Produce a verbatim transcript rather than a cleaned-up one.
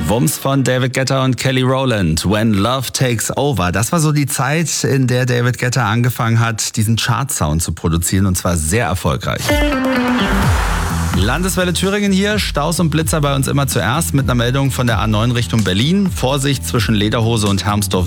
Wumms von David Guetta und Kelly Rowland. When Love Takes Over. Das war so die Zeit, in der David Guetta angefangen hat, diesen Chart-Sound zu produzieren, und zwar sehr erfolgreich. Landeswelle Thüringen hier, Staus und Blitzer bei uns immer zuerst mit einer Meldung von der A neun Richtung Berlin. Vorsicht zwischen Lederhose und Hermsdorf